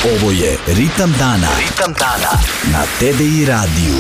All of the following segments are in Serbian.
Ovo je Ritam dana. Ritam dana na TDI radiju.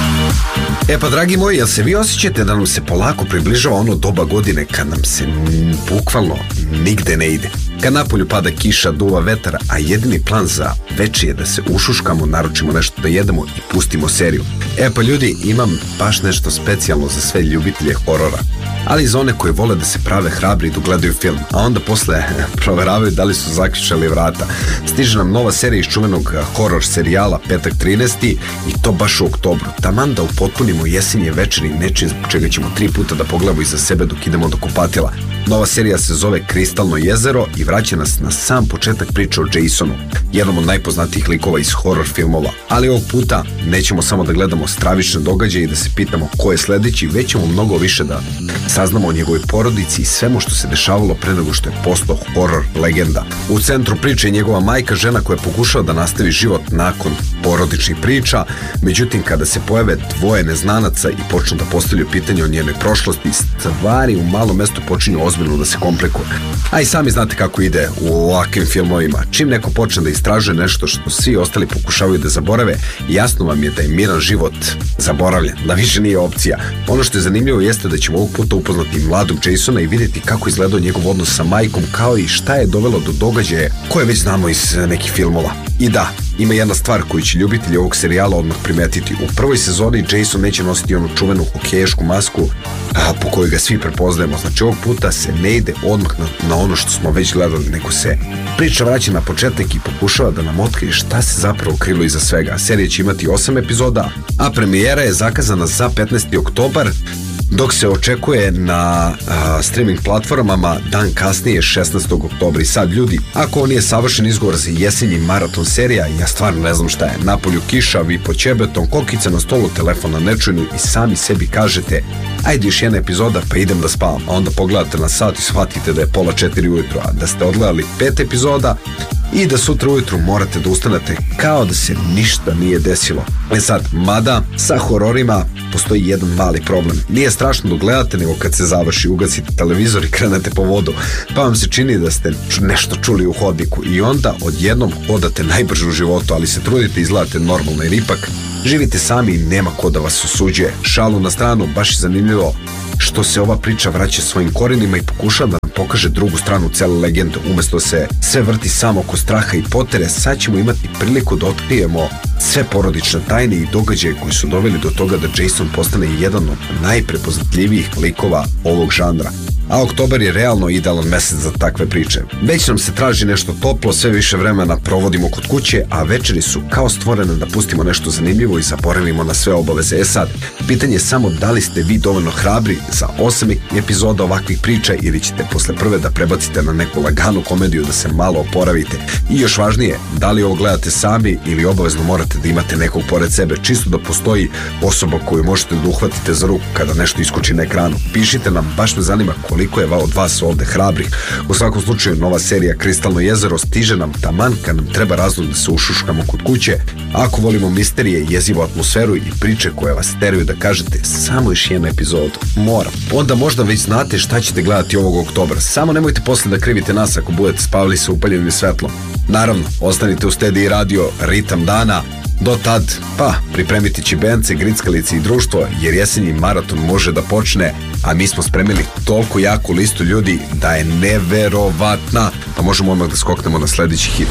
E pa dragi moji, jel se vi osjećate da nam se polako približava ono doba godine kad nam se bukvalno nigde ne ide? Kad napolju pada kiša, duva vetar, a jedini plan za veče je da se ušuškamo, naručimo nešto da jedemo i pustimo seriju. E pa ljudi, imam baš nešto specijalno za sve ljubitelje horora, ali i za one koji vole da se prave hrabri dok gledaju film, a onda posle proveravaju da li su zaključali vrata. Stiže nam nova serija iz čuvenog horor serijala Petak 13. i to baš u oktobru. Taman da upotpunimo jesenje večeri nečim zbog čega ćemo 3 puta da pogledamo iza sebe dok idemo do kupatila. Nova serija se zove Kristalno jezero i vraća nas na sam početak priče o Jasonu, jednom od najpoznatijih likova iz horor filmova. Ali ovog puta nećemo samo da gledamo stravične događaje i da se pitamo ko je sledeći, već ćemo mnogo više da saznamo o njegovoj porodici i svemu što se dešavalo pre nego što je postao horor legenda. U centru priče je njegova majka, žena koja pokušava da nastavi život nakon porodičnih priča, međutim kada se pojave dvoje neznanaca i počnu da postavljaju pitanje o njenoj prošlosti, stvari u malom mestu počinju ozbiljno da se komplikuju. A i sami znate kako ide u ovakvim filmovima. Čim neko počne da istražuje nešto što svi ostali pokušavaju da zaborave, jasno vam je da je miran život zaboravljen, da više nije opcija. Ono što je zanimljivo jeste da ćemo ovog puta upoznati mladog Jasona i vidjeti kako izgledao njegov odnos sa majkom, kao i šta je dovelo do događaja koje već znamo iz nekih filmova. I da, ima jedna stvar koju će ljubitelji ovog serijala odmah primetiti. U prvoj sezoni Jason neće nositi onu čuvenu hokeješku masku po kojoj ga svi prepoznajemo. Znači ovog puta se ne ide odmah na ono što smo već gledali, nego se priča vraća na početak i pokušava da nam otkrije šta se zapravo krilo iza svega. Serija će imati 8 epizoda, a premijera je zakazana za 15. oktobar, dok se očekuje na streaming platformama dan kasnije 16. oktobra. I sad ljudi, ako ovo nije savršen izgovor za jesenji maraton serija, ja stvarno ne znam šta je. Napolju kiša, vi pod ćebetom, kokica na stolu, telefon na nečujnu i sami sebi kažete ajde još jedna epizoda pa idem da spavam, a onda pogledate na sat i shvatite da je 3:30 ujutro, a da ste odgledali 5 epizoda i da sutra ujutru morate da ustanete kao da se ništa nije desilo. E sad, mada sa hororima postoji jedan mali problem. Nije strašno dok gledate, nego kad se završi, ugasite televizor i krenete po vodu, pa vam se čini da ste nešto čuli u hodniku i onda odjednom hodate najbrže u životu, ali se trudite, izgledate normalno jer ipak živite sami i nema ko da vas osuđuje. Šalu na stranu, baš je zanimljivo što se ova priča vraća svojim korenima i pokušava da nam pokaže drugu stranu cele legende. Umesto se sve vrti samo oko straha i potere, sad ćemo imati priliku da otkrijemo sve porodične tajne i događaje koji su doveli do toga da Jason postane jedan od najprepoznatljivijih likova ovog žanra. A oktobar je realno idealan mesec za takve priče. Već nam se traži nešto toplo, sve više vremena provodimo kod kuće, a večeri su kao stvorene da pustimo nešto zanimljivo i zaboravimo na sve obaveze. E sad, pitanje je samo da li ste vi dovoljno hrabri za 8 epizoda ovakvih priča ili ćete posle prve da prebacite na neku laganu komediju da se malo oporavite. I još važnije, da li ovo gledate sami ili obavezno morate da imate nekog pored sebe, čisto da postoji osoba koju možete da uhvatite za ruku kada nešto iskoči na ekranu. Pišite nam, baš me zanima koliko je od vas ovde hrabrih. U svakom slučaju, nova serija Kristalno jezero stiže nam taman kad nam treba razlog da se ušuškamo kod kuće. Ako volimo misterije, jezivu atmosferu i priče koje vas teraju da kažete samo još jednu epizodu, moram, onda možda već znate šta ćete gledati ovog oktobra. Samo nemojte posle da krivite nas ako budete spavali sa upaljenim svetlom. Naravno, ostanite uz TDI radio Ritam dana. Do tad, pa, pripremiti čibence, grickalice i društvo, jer jesenji maraton može da počne, a mi smo spremili toliko jaku listu ljudi da je neverovatna, pa možemo odmah da skoknemo na sledeći hit.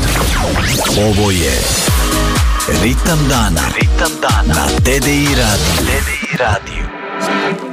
Ovo je Ritam dana. Ritam dana na TDI radio.